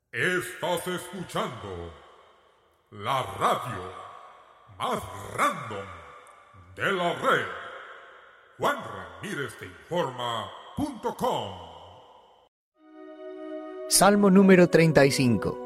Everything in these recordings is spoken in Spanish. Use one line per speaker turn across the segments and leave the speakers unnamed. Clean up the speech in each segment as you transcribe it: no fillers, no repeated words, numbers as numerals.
Estás escuchando la radio más random de la red. Juan Ramírez te informa.com.
Salmo número 35.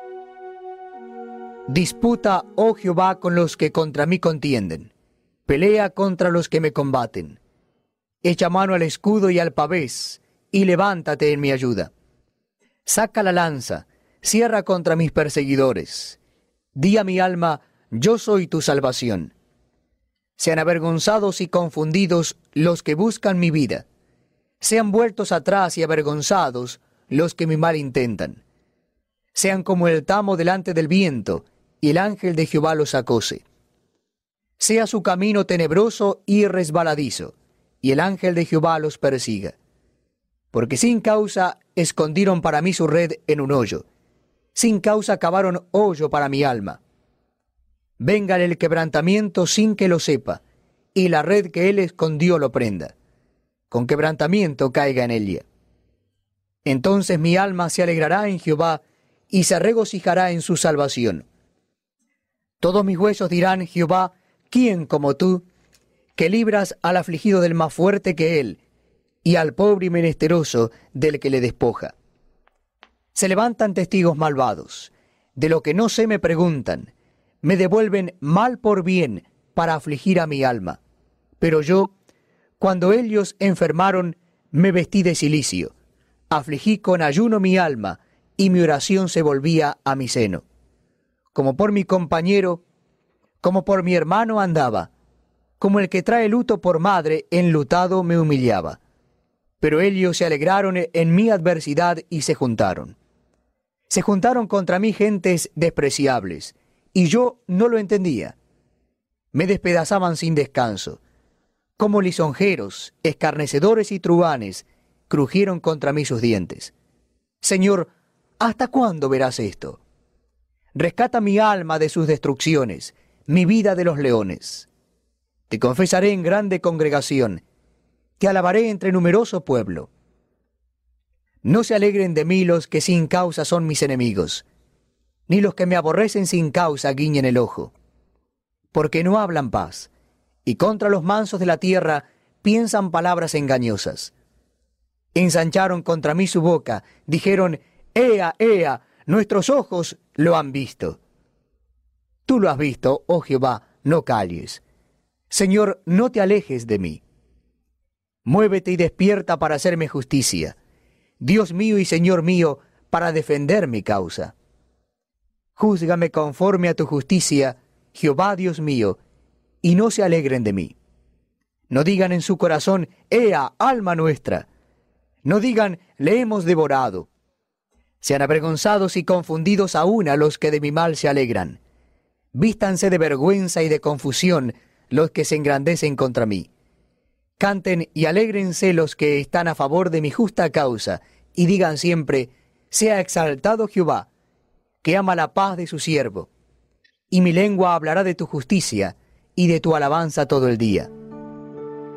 Disputa, oh Jehová, con los que contra mí contienden. Pelea contra los que me combaten. Echa mano al escudo y al pavés, y levántate en mi ayuda. Saca la lanza, cierra contra mis perseguidores. Di a mi alma, yo soy tu salvación. Sean avergonzados y confundidos los que buscan mi vida. Sean vueltos atrás y avergonzados los que mi mal intentan. Sean como el tamo delante del viento, y el ángel de Jehová los acose. Sea su camino tenebroso y resbaladizo, y el ángel de Jehová los persiga. Porque sin causa escondieron para mí su red en un hoyo. Sin causa cavaron hoyo para mi alma. Véngale el quebrantamiento sin que lo sepa, y la red que él escondió lo prenda. Con quebrantamiento caiga en ella. Entonces mi alma se alegrará en Jehová, y se regocijará en su salvación. Todos mis huesos dirán, Jehová, ¿quién como tú, que libras al afligido del más fuerte que él, y al pobre y menesteroso del que le despoja? Se levantan testigos malvados, de lo que no sé me preguntan, me devuelven mal por bien para afligir a mi alma. Pero yo, cuando ellos enfermaron, me vestí de cilicio, afligí con ayuno mi alma, y mi oración se volvía a mi seno. Como por mi compañero, como por mi hermano andaba, como el que trae luto por madre, enlutado me humillaba. Pero ellos se alegraron en mi adversidad y se juntaron. Se juntaron contra mí gentes despreciables, y yo no lo entendía. Me despedazaban sin descanso. Como lisonjeros, escarnecedores y truhanes, crujieron contra mí sus dientes. Señor, ¿hasta cuándo verás esto? Rescata mi alma de sus destrucciones, mi vida de los leones. Te confesaré en grande congregación, te alabaré entre numeroso pueblo. No se alegren de mí los que sin causa son mis enemigos, ni los que me aborrecen sin causa guiñen el ojo. Porque no hablan paz, y contra los mansos de la tierra piensan palabras engañosas. Ensancharon contra mí su boca, dijeron, Ea, Ea, nuestros ojos lo han visto. Tú lo has visto, oh Jehová, no calles. Señor, no te alejes de mí. Muévete y despierta para hacerme justicia, Dios mío y Señor mío, para defender mi causa. Júzgame conforme a tu justicia, Jehová Dios mío, y no se alegren de mí. No digan en su corazón, Ea, alma nuestra. No digan, le hemos devorado. Sean avergonzados y confundidos aún a los que de mi mal se alegran. Vístanse de vergüenza y de confusión los que se engrandecen contra mí. Canten y alégrense los que están a favor de mi justa causa, y digan siempre, sea exaltado Jehová, que ama la paz de su siervo. Y mi lengua hablará de tu justicia y de tu alabanza todo el día.